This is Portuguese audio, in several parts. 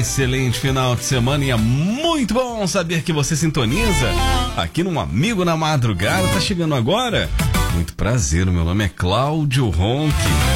Excelente final de semana e é muito bom saber que você sintoniza aqui no Amigo na Madrugada. Tá chegando agora? Muito prazer, o meu nome é Cláudio Ronchi.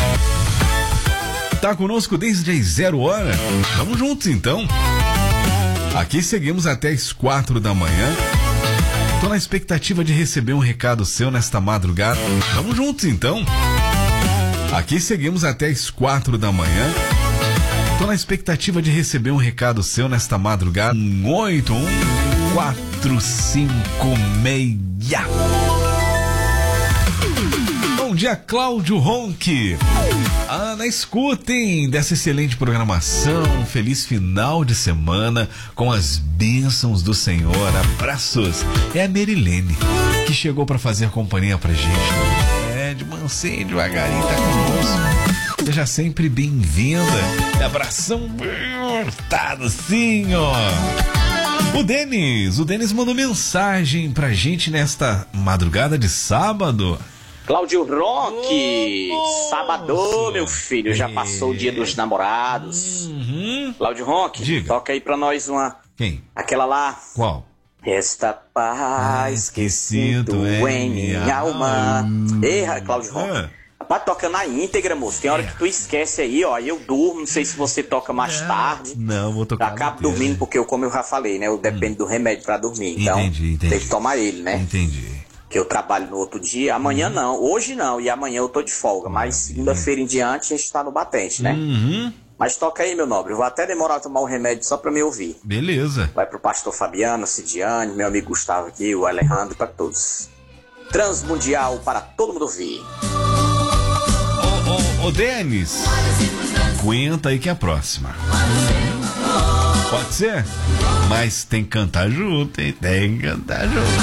Tá conosco desde as 0 horas? Vamos juntos então. Aqui seguimos até as 4 da manhã. Tô na expectativa de receber um recado seu nesta madrugada. Vamos juntos então. Aqui seguimos até as 4 da manhã. Tô na expectativa de receber um recado seu nesta madrugada. 81456. Bom dia, Cláudio Ronchi. Na escuta, hein, dessa excelente programação. Feliz final de semana com as bênçãos do Senhor. Abraços. É a Merilene que chegou para fazer companhia pra gente. De mansinho, devagarinho, tá conosco. Seja sempre bem-vinda. Abração apertado, sim, ó. O Denis mandou mensagem pra gente nesta madrugada de sábado. Cláudio Ronchi, sábado, meu filho, já passou o dia dos namorados. Cláudio Ronchi, toca aí pra nós uma. Quem? Aquela lá. Qual? Esta paz que sinto em minha alma. Erra, Cláudio Ronchi. Rapaz, toca na íntegra, moço. Tem hora que tu esquece aí, ó. Eu durmo, não sei se você toca mais tarde. Não, vou tocar. Acabo dormindo, porque como eu já falei, né? Eu dependo do remédio pra dormir. Então, entendi. tem que tomar ele, né? Entendi. Que eu trabalho no outro dia. Amanhã não, hoje não. E amanhã eu tô de folga. Mas segunda-feira em diante a gente tá no batente, né? Mas toca aí, meu nobre. Eu vou até demorar a tomar o remédio só pra me ouvir. Beleza. Vai pro pastor Fabiano, Cidiane, meu amigo Gustavo aqui, o Alejandro, pra todos. Transmundial para todo mundo ouvir. Ô Denis, aguenta aí que é a próxima. Pode ser? Mas tem que cantar junto, hein? Tem que cantar junto.